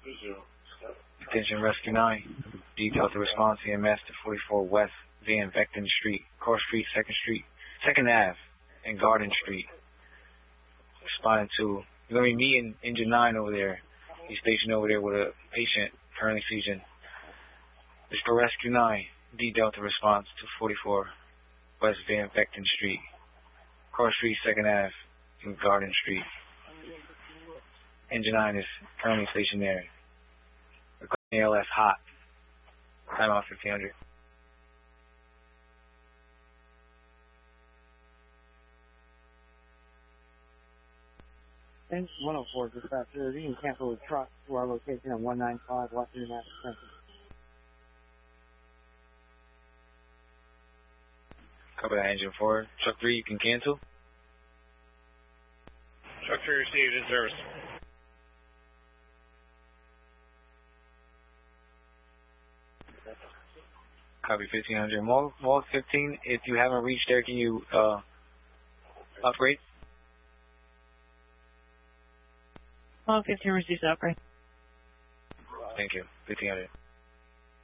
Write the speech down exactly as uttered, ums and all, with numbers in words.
Attention Rescue nine. Detail to response E M S to forty-four West Van Vechten Street, Core Street, second Street, second Avenue, and Garden Street. Responding to, you're going to be me and Engine nine over there. He's stationed over there with a patient currently seizing. This for Rescue nine. Detail to response to forty-four West Van Vechten Street, Core Street, second Avenue, and Garden Street. Engine nine is currently stationed there. A L S hot. Time off fifteen hundred. Engine one oh four, dispatcher. You can cancel the truck to our location at one nine five Western Mass Extension. Copy that, Engine four. Truck three, you can cancel. Truck three received in service. Copy fifteen hundred. Wall fifteen, if you haven't reached there, can you uh, upgrade? Wall fifteen receives upgrade. Thank you. fifteen hundred.